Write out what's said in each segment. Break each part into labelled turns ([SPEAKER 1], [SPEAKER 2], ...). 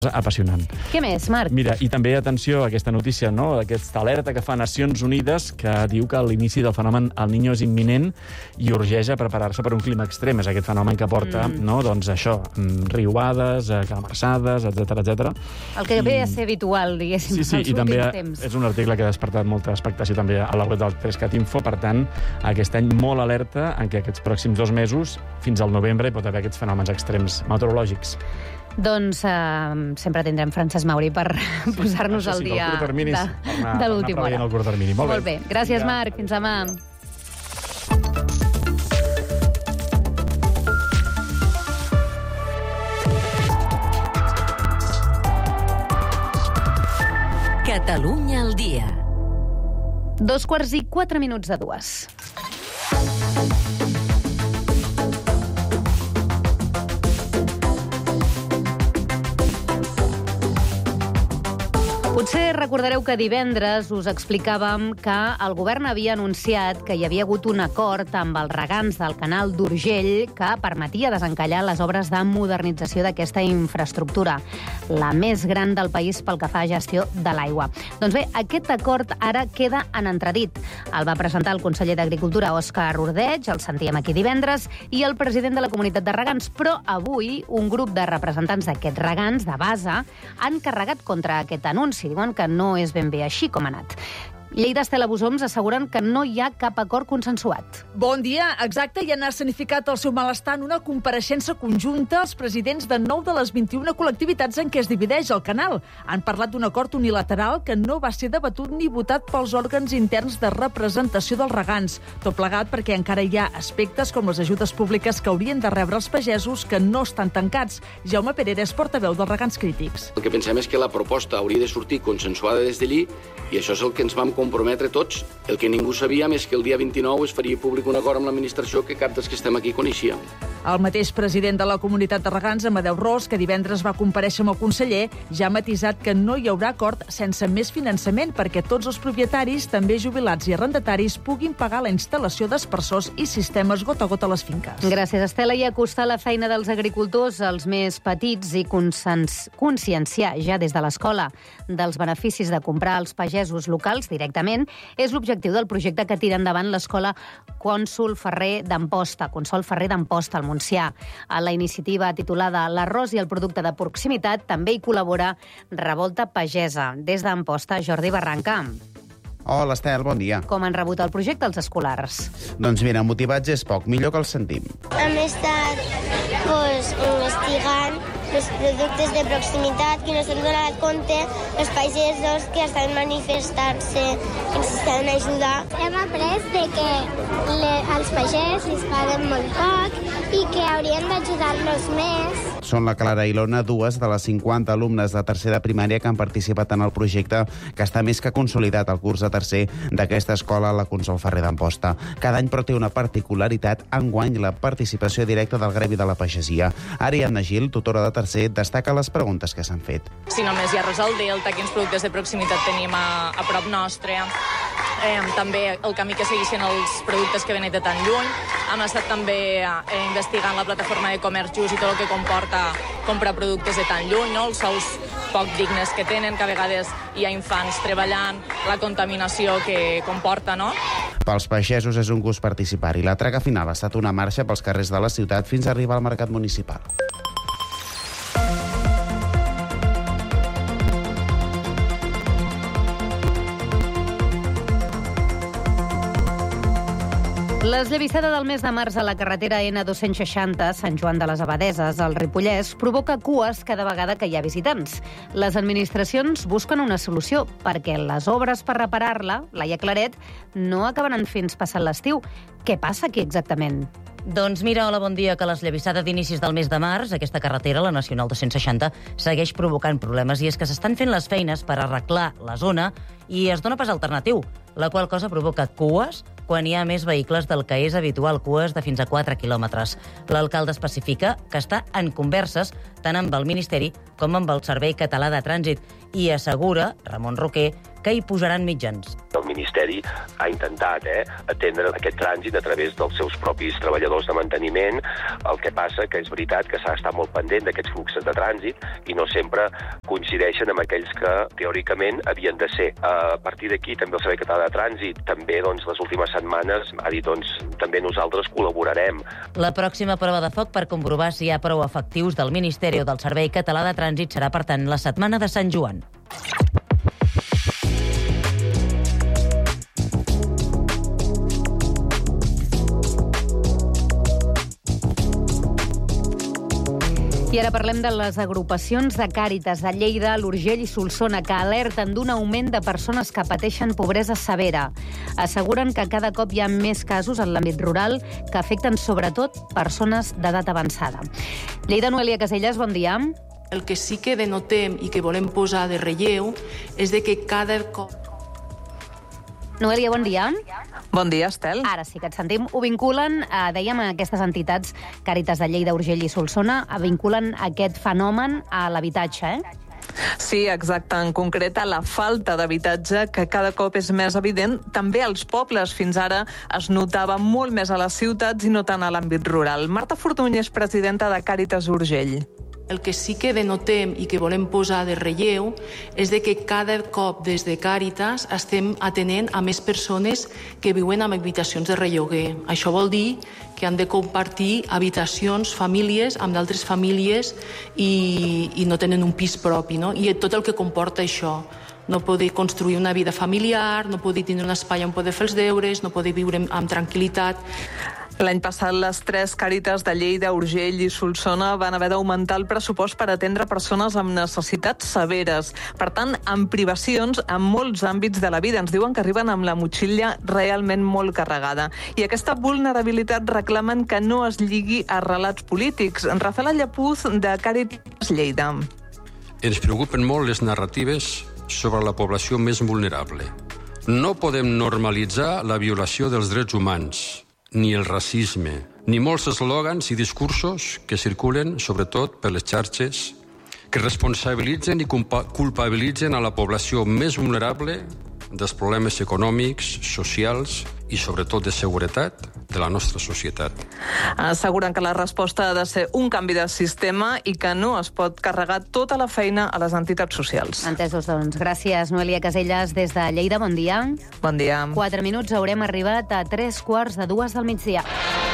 [SPEAKER 1] apassionant.
[SPEAKER 2] Què més, Marc?
[SPEAKER 1] Mira, i també atenció a aquesta notícia, no? Aquesta alerta que fa Nacions Unides que diu que l'inici del fenomen El Niño és imminent i urgeix a preparar-se per un clima extrem. És aquest fenomen que porta, no? Doncs això, riuades, calamarsades, etc.
[SPEAKER 2] El que ve a ser habitual, diguéssim,
[SPEAKER 1] Sí,
[SPEAKER 2] els
[SPEAKER 1] i també
[SPEAKER 2] últims temps.
[SPEAKER 1] és un article que ha despertat molta expectació també a la web del 3CAT-Info. Per tant, aquest any molt alerta en què aquests pròxims 2 mesos, fins al novembre, hi pot haver aquests fenòmens extrems meteorològics.
[SPEAKER 2] Doncs sempre tindrem Francesc Mauri per posar-nos al dia de l'última hora. Molt bé. Gràcies, Marc. Fins demà.
[SPEAKER 3] Catalunya al dia.
[SPEAKER 2] 2:04 Potser recordareu que divendres us explicàvem que el govern havia anunciat que hi havia hagut un acord amb els regants del canal d'Urgell que permetia desencallar les obres de modernització d'aquesta infraestructura, la més gran del país pel que fa a gestió de l'aigua. Doncs bé, aquest acord ara queda en entredit. El va presentar el conseller d'Agricultura, Òscar Ordeig, el sentíem aquí divendres, i el president de la comunitat de regants, però avui un grup de representants d'aquests regants, de base, han carregat contra aquest anunci. Diuen que no és ben bé així com ha anat. Lleida Estela Busoms asseguren que no hi ha cap acord consensuat.
[SPEAKER 4] Bon dia, exacte, i han escenificat el seu malestar en una compareixença conjunta als presidents de 9 de les 21 col·lectivitats en què es divideix el canal. Han parlat d'un acord unilateral que no va ser debatut ni votat pels òrgans interns de representació dels regants. Tot plegat perquè encara hi ha aspectes com les ajudes públiques que haurien de rebre els pagesos que no estan tancats. Jaume Perera és portaveu dels regants crítics.
[SPEAKER 5] El que pensem és que la proposta hauria de sortir consensuada des d'allí i això és el que ens vam comprometre tots. El que ningú sabíem és que el dia 29 es faria públic un acord amb l'administració que cap dels que estem aquí coneixíem.
[SPEAKER 4] El mateix president de la comunitat de regants, Amadeu Ros, que divendres va comparèixer amb el conseller, ja ha matisat que no hi haurà acord sense més finançament perquè tots els propietaris, també jubilats i arrendataris, puguin pagar la instal·lació d'aspersors i sistemes gota a gota a les finques.
[SPEAKER 2] Gràcies, Estela. I acostar la feina dels agricultors als més petits i conscienciar ja des de l'escola dels beneficis de comprar als pagesos locals directament és l'objectiu del projecte que tira endavant l'escola Consol Ferrer d'Amposta, al Montsià. A la iniciativa titulada L'arròs i el producte de proximitat també hi col·labora Revolta Pagesa. Des d'Amposta, Jordi Barranca.
[SPEAKER 6] Hola, Estel, bon dia.
[SPEAKER 2] Com han rebut el projecte els escolars?
[SPEAKER 6] Doncs mira, motivats és poc, millor que els sentim.
[SPEAKER 7] Hem estat investigant els productes de proximitat que no s'han donat compte els pagesos que estan manifestant-se que necessiten ajuda.
[SPEAKER 8] Hem après de que als pagès els paguen molt poc i que haurien d'ajudar-los més.
[SPEAKER 6] Són la Clara i l'Ona, dues de les 50 alumnes de tercer de primària que han participat en el projecte que està més que consolidat al curs de tercer d'aquesta escola a la Consol Ferrer d'Amposta. Cada any però té una particularitat, enguany la participació directa del gremi de la pagesia. Ariadna Gil, tutora de tercer, destaca les preguntes que s'han fet.
[SPEAKER 9] Si només hi ha arròs al delta, quins productes de proximitat tenim a prop nostre, també el camí que segueixen els productes que venen de tan lluny. Hem estat també investigant la plataforma de comerç just i tot el que comporta comprar productes de tan lluny, no? Els sous poc dignes que tenen, que a vegades hi ha infants treballant, la contaminació que comporta, no?
[SPEAKER 6] Pels pagesos és un gust participar-hi. La traga final ha estat una marxa pels carrers de la ciutat fins a arribar al mercat municipal.
[SPEAKER 2] L'esllavissada del mes de març a la carretera N260, Sant Joan de les Abadeses, al Ripollès, provoca cues cada vegada que hi ha visitants. Les administracions busquen una solució perquè les obres per reparar-la, Laia Claret, no acabaran fins passat l'estiu. Què passa aquí exactament?
[SPEAKER 10] Doncs mira, hola, bon dia, que l'esllavissada d'inicis del mes de març, aquesta carretera, la Nacional 260, segueix provocant problemes i és que s'estan fent les feines per arreglar la zona i es dona pas alternatiu, la qual cosa provoca cues quan hi ha més vehicles del que és habitual, cues de fins a 4 quilòmetres. L'alcalde especifica que està en converses tant amb el Ministeri com amb el Servei Català de Trànsit, i assegura, Ramon Roquer, que hi posaran mitjans.
[SPEAKER 11] El Ministeri ha intentat atendre aquest trànsit a través dels seus propis treballadors de manteniment. El que passa que és veritat que s'ha d'estar molt pendent d'aquests fluxos de trànsit i no sempre coincideixen amb aquells que teòricament havien de ser. A partir d'aquí també el Servei Català de Trànsit també les últimes setmanes ha dit també nosaltres col·laborarem.
[SPEAKER 10] La pròxima prova de foc per comprovar si hi ha prou efectius del Ministeri o del Servei Català de Trànsit serà, per tant, la setmana de Sant Joan.
[SPEAKER 2] I ara parlem de les agrupacions de Càritas de Lleida, l'Urgell i Solsona, que alerten d'un augment de persones que pateixen pobresa severa. Asseguren que cada cop hi ha més casos en l'àmbit rural que afecten sobretot persones d'edat avançada. Lleida, Noelia Casellas, bon dia.
[SPEAKER 12] El que sí que denotem i que volem posar de relleu és de que cada cop...
[SPEAKER 2] Noelia, bon dia.
[SPEAKER 13] Bon dia, Estel.
[SPEAKER 2] Ara sí que et sentim. Ho vinculen, dèiem, a aquestes entitats, Càritas de Lleida, Urgell i Solsona, vinculen aquest fenomen a l'habitatge,
[SPEAKER 13] Sí, exacte. En concret, a la falta d'habitatge, que cada cop és més evident, també als pobles. Fins ara es notava molt més a les ciutats i no tant a l'àmbit rural. Marta Fortuny és presidenta de Càritas Urgell.
[SPEAKER 12] El que sí que denotem i que volem posar de relleu és de que cada cop des de Càritas estem atenent a més persones que viuen en habitacions de relloguer. Això vol dir que han de compartir habitacions, famílies, amb d'altres famílies i no tenen un pis propi, no? I tot el que comporta això. No poder construir una vida familiar, no poder tenir un espai on poder fer els deures, no poder viure amb tranquil·litat.
[SPEAKER 13] L'any passat, les 3 Càritas de Lleida, Urgell i Solsona van haver d'augmentar el pressupost per atendre persones amb necessitats severes. Per tant, amb privacions en molts àmbits de la vida. Ens diuen que arriben amb la motxilla realment molt carregada. I aquesta vulnerabilitat reclamen que no es lligui a relats polítics. Rafael Llapuz, de Càritas Lleida.
[SPEAKER 14] Ens preocupen molt les narratives sobre la població més vulnerable. No podem normalitzar la violació dels drets humans, ni el racisme, ni molts eslògans i discursos que circulen, sobretot per les xarxes, que responsabilitzen i culpabilitzen a la població més vulnerable dels problemes econòmics, socials i, sobretot, de seguretat de la nostra societat.
[SPEAKER 13] Asseguren que la resposta ha de ser un canvi de sistema i que no es pot carregar tota la feina a les entitats socials.
[SPEAKER 2] Entesos, doncs. Gràcies, Noelia Casellas, des de Lleida. Bon dia.
[SPEAKER 13] Bon dia.
[SPEAKER 2] 4 minuts, haurem arribat a 3:45 del migdia.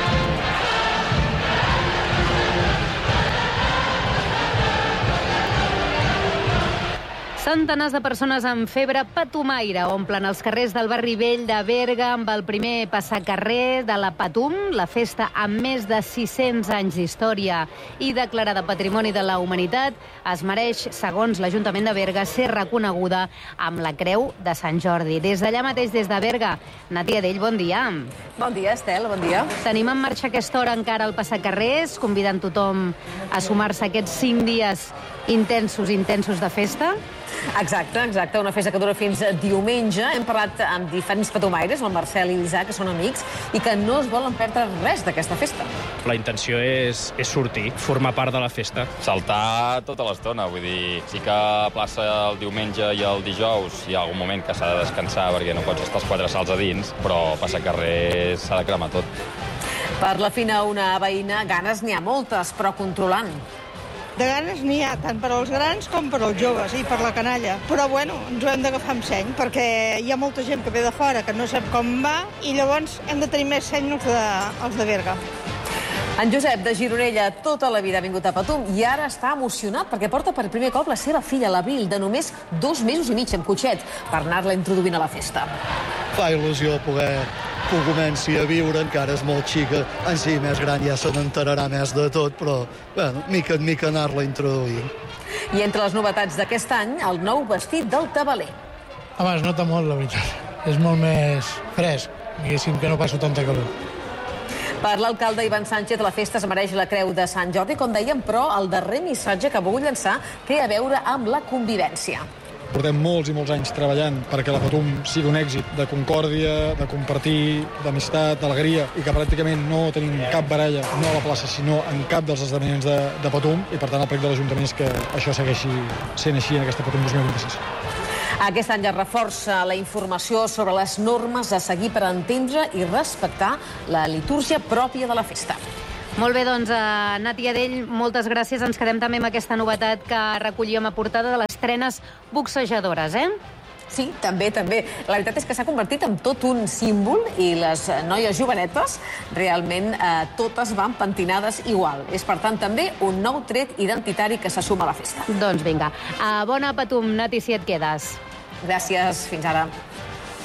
[SPEAKER 2] Centenars de persones amb febre patumaire omplen els carrers del barri vell de Berga amb el primer passacarrer de la Patum, la festa amb més de 600 anys d'història i declarada Patrimoni de la Humanitat, es mereix, segons l'Ajuntament de Berga, ser reconeguda amb la Creu de Sant Jordi. Des d'allà mateix, des de Berga, Natia Dell, bon dia.
[SPEAKER 15] Bon dia, Estel, bon dia.
[SPEAKER 2] Tenim en marxa a aquesta hora encara el passacarrers, convidant tothom a sumar-se a aquests 5 dies intensos de festa.
[SPEAKER 15] Exacte, una festa que dura fins diumenge. Hem parlat amb diferents patumaires, el Marcel i l'Isaac, que són amics, i que no es volen perdre res d'aquesta festa.
[SPEAKER 16] La intenció és sortir, formar part de la festa.
[SPEAKER 17] Saltar tota l'estona, vull dir, sí que a plaça el diumenge i el dijous hi ha algun moment que s'ha de descansar perquè no pots estar els 4 salts a dins, però passar carrer s'ha de cremar tot.
[SPEAKER 15] Per la Fina, una veïna, ganes n'hi ha moltes, però controlant.
[SPEAKER 18] De ganes n'hi ha, tant per als grans com per als joves i per la canalla. Però, bueno, ens ho hem d'agafar amb seny, perquè hi ha molta gent que ve de fora que no sap com va i llavors hem de tenir més seny els de Berga.
[SPEAKER 15] En Josep, de Gironella, tota la vida ha vingut a Patum i ara està emocionat perquè porta per primer cop la seva filla, l'Abril, de només 2 mesos i mig amb cotxet, per anar-la introduint a la festa.
[SPEAKER 19] Fa il·lusió poder que ho comenci a viure, encara és molt xica, en si més gran ja se n'enterarà més de tot, però, bueno, mica en mica anar-la introduint.
[SPEAKER 15] I entre les novetats d'aquest any, el nou vestit del tabaler.
[SPEAKER 20] Home, es nota molt, la veritat. És molt més fresc, diguéssim que no passo tanta calor.
[SPEAKER 15] Per l'alcalde Ivan Sánchez, la festa es mereix la Creu de Sant Jordi, com dèiem, però el darrer missatge que ha volgut llançar té a veure amb la convivència.
[SPEAKER 20] Portem molts i molts anys treballant perquè la Patum sigui un èxit de concòrdia, de compartir, d'amistat, d'alegria, i que pràcticament no tenim cap baralla, no a la plaça, sinó en cap dels esdeveniments de Patum, i per tant el prec de l'Ajuntament és que això segueixi sent així en aquesta Patum 2026.
[SPEAKER 15] Aquest any es reforça la informació sobre les normes a seguir per entendre i respectar la litúrgia pròpia de la festa.
[SPEAKER 2] Molt bé, doncs, Nat i Adell, moltes gràcies. Ens quedem també amb aquesta novetat que recollíem a portada de les trenes boxejadores,
[SPEAKER 15] Sí, també. La veritat és que s'ha convertit en tot un símbol i les noies jovenetes realment totes van pentinades igual. És, per tant, també un nou tret identitari que se suma a la festa.
[SPEAKER 2] Doncs vinga. Bona Patum, Nat, i si et quedes.
[SPEAKER 15] Gràcies, fins ara.